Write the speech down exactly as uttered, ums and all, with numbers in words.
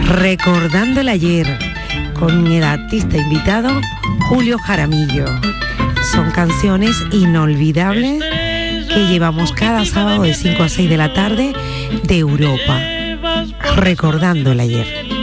Recordando el ayer, con el artista invitado Julio Jaramillo. Son canciones inolvidables que llevamos cada sábado de cinco a seis de la tarde de Europa. Recordando el ayer.